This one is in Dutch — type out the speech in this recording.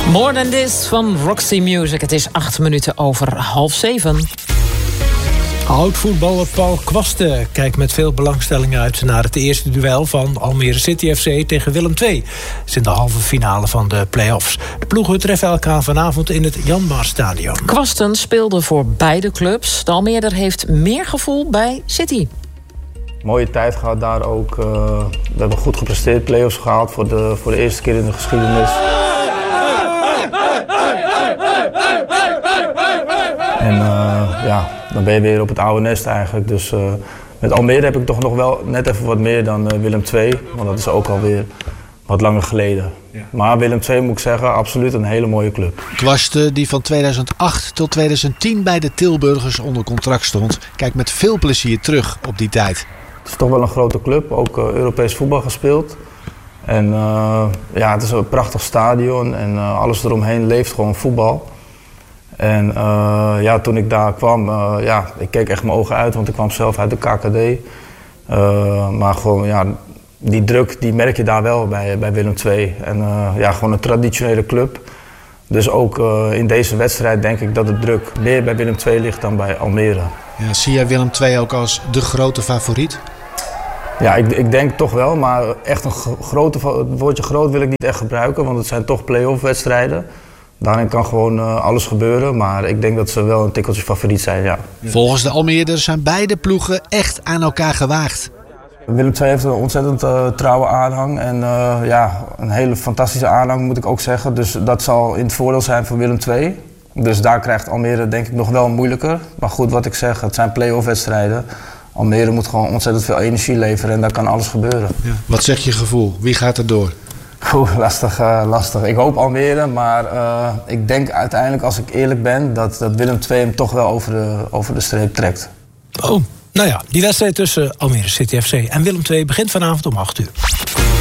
More Than This van Roxy Music. Het is 8 minuten over 6:30. Oud-voetballer Paul Kwaste kijkt met veel belangstelling uit naar het eerste duel van Almere City FC tegen Willem II. Het is in de halve finale van de play-offs. De ploegen treffen elkaar vanavond in het Janmaarstadion. Kwasten speelde voor beide clubs. De Almeerder heeft meer gevoel bij City. Mooie tijd gehad daar ook. We hebben goed gepresteerd, play-offs gehaald voor de eerste keer in de geschiedenis. En dan ben je weer op het oude nest eigenlijk. Dus met Almere heb ik toch nog wel net even wat meer dan Willem II. Want dat is ook alweer wat langer geleden. Ja. Maar Willem II moet ik zeggen, absoluut een hele mooie club. Kwaste, die van 2008 tot 2010 bij de Tilburgers onder contract stond, kijkt met veel plezier terug op die tijd. Het is toch wel een grote club, ook Europees voetbal gespeeld. En het is een prachtig stadion en alles eromheen leeft gewoon voetbal. En toen ik daar kwam, ik keek echt mijn ogen uit, want ik kwam zelf uit de KKD. Maar gewoon, die druk die merk je daar wel bij Willem II. En gewoon een traditionele club. Dus ook in deze wedstrijd denk ik dat de druk meer bij Willem II ligt dan bij Almere. Ja, zie jij Willem II ook als de grote favoriet? Ja, ik denk toch wel, maar echt het woordje groot wil ik niet echt gebruiken, want het zijn toch play-off wedstrijden. Daarin kan gewoon alles gebeuren, maar ik denk dat ze wel een tikkeltje favoriet zijn, ja. Volgens de Almeerders zijn beide ploegen echt aan elkaar gewaagd. Willem II heeft een ontzettend trouwe aanhang en een hele fantastische aanhang moet ik ook zeggen. Dus dat zal in het voordeel zijn voor Willem II. Dus daar krijgt Almere denk ik nog wel moeilijker. Maar goed, wat ik zeg, het zijn play-off wedstrijden. Almere moet gewoon ontzettend veel energie leveren en daar kan alles gebeuren. Ja. Wat zegt je gevoel? Wie gaat er door? Lastig. Ik hoop Almere, maar ik denk uiteindelijk, als ik eerlijk ben, dat Willem II hem toch wel over de streep trekt. Oh, die wedstrijd tussen Almere City FC en Willem II begint vanavond om 8:00.